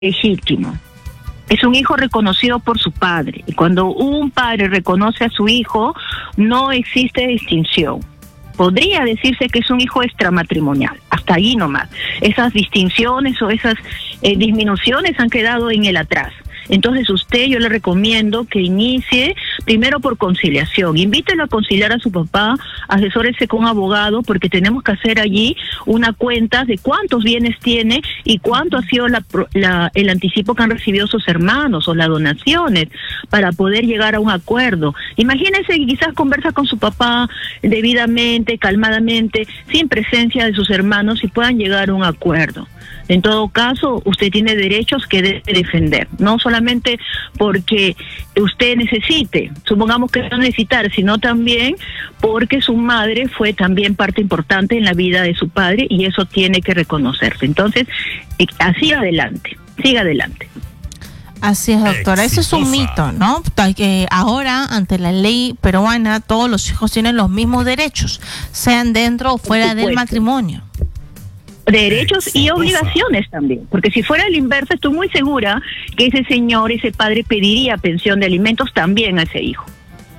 legítimo. Es un hijo reconocido por su padre. Y cuando un padre reconoce a su hijo, no existe distinción. Podría decirse que es un hijo extramatrimonial, hasta ahí nomás. Esas distinciones o esas disminuciones han quedado en el atrás. Entonces yo le recomiendo que inicie primero por conciliación. Invítelo a conciliar a su papá, asesórese con un abogado, porque tenemos que hacer allí una cuenta de cuántos bienes tiene y cuánto ha sido el anticipo que han recibido sus hermanos o las donaciones, para poder llegar a un acuerdo. Imagínense que quizás conversa con su papá debidamente, calmadamente, sin presencia de sus hermanos, y puedan llegar a un acuerdo. En todo caso, usted tiene derechos que debe defender, no solamente porque usted necesite, supongamos que no necesitar, sino también porque su madre fue también parte importante en la vida de su padre, y eso tiene que reconocerse. Entonces, así adelante, siga adelante. Así es, doctora. Ese es un mito, ¿no? Que ahora, ante la ley peruana, todos los hijos tienen los mismos derechos, sean dentro o fuera del matrimonio. Derechos y obligaciones también, porque si fuera el inverso, estoy muy segura que ese señor, ese padre, pediría pensión de alimentos también a ese hijo.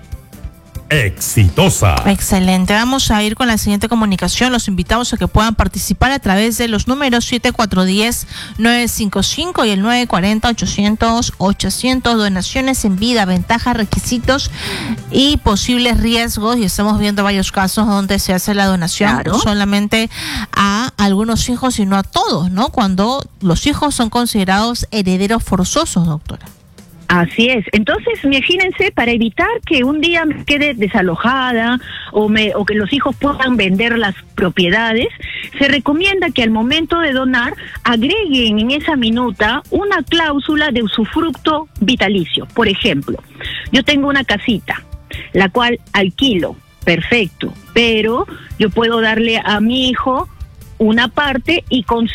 Exitosa. Excelente. Vamos a ir con la siguiente comunicación. Los invitamos a que puedan participar a través de los números 7410-955 y el 940-800-800. Donaciones en vida, ventajas, requisitos y posibles riesgos. Y estamos viendo varios casos donde se hace la donación solamente a algunos hijos y no a todos, ¿no? Cuando los hijos son considerados herederos forzosos, doctora. Así es. Entonces, imagínense, para evitar que un día me quede desalojada o que los hijos puedan vender las propiedades, se recomienda que al momento de donar agreguen en esa minuta una cláusula de usufructo vitalicio. Por ejemplo, yo tengo una casita, la cual alquilo, perfecto, pero yo puedo darle a mi hijo una parte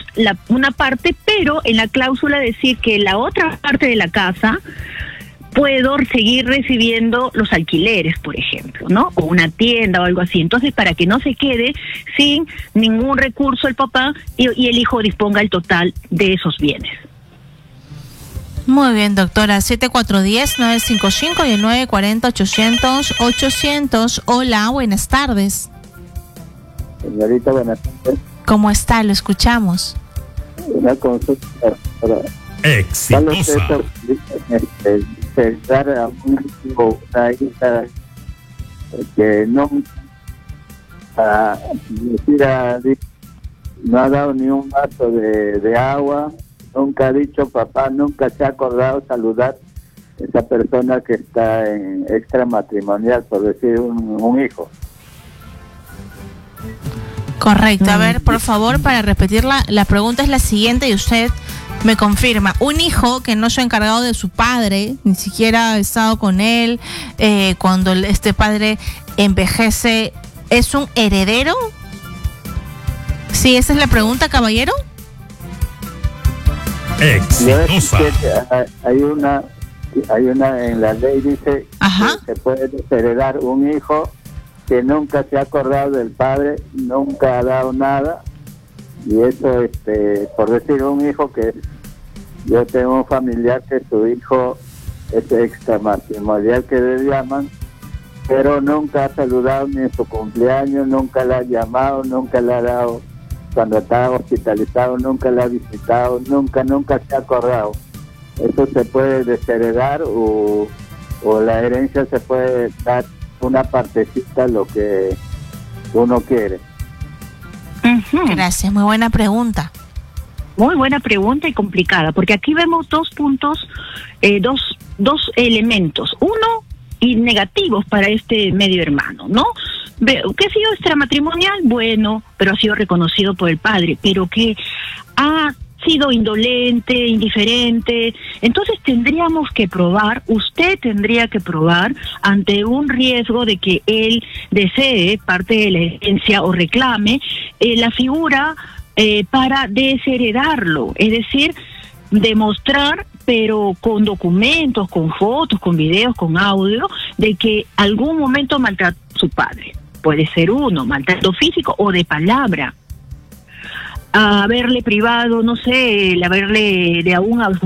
pero en la cláusula decir que la otra parte de la casa puedo seguir recibiendo los alquileres, por ejemplo, ¿no? O una tienda o algo así. Entonces, para que no se quede sin ningún recurso el papá y el hijo disponga el total de esos bienes. Muy bien, doctora. 7410-955 y el 940-800-800. Hola, buenas tardes. Señorita, buenas tardes. ¿Cómo está? Lo escuchamos. Una consulta para exitosa. Pensar a un hijo, una hija que no no ha dado ni un vaso de agua, nunca ha dicho papá, nunca se ha acordado saludar a esa persona que está en extramatrimonial, por decir un hijo. Correcto. A ver, por favor, para repetirla, la pregunta es la siguiente y usted me confirma. Un hijo que no se ha encargado de su padre, ni siquiera ha estado con él, cuando este padre envejece, ¿es un heredero? Sí, esa es la pregunta, caballero. Exitosa. Hay una en la ley, dice que se puede heredar un hijo que nunca se ha acordado del padre, nunca ha dado nada, y eso, por decir un hijo que yo tengo un familiar que su hijo es extramatrimonial, que le llaman, pero nunca ha saludado ni en su cumpleaños, nunca la ha llamado, nunca le ha dado, cuando estaba hospitalizado, nunca la ha visitado, nunca se ha acordado. Eso se puede desheredar o la herencia se puede dar una partecita, lo que uno quiere. Gracias, muy buena pregunta. Muy buena pregunta y complicada, porque aquí vemos dos puntos, dos elementos. Uno, y negativos para este medio hermano, ¿no? Que ha sido extramatrimonial, bueno, pero ha sido reconocido por el padre, pero que ha sido indolente, indiferente. Entonces usted tendría que probar ante un riesgo de que él desee parte de la herencia o reclame la figura para desheredarlo, es decir, demostrar, pero con documentos, con fotos, con videos, con audio, de que algún momento maltrató a su padre. Puede ser maltrato físico o de palabra. a haberle privado, no sé, el haberle de aún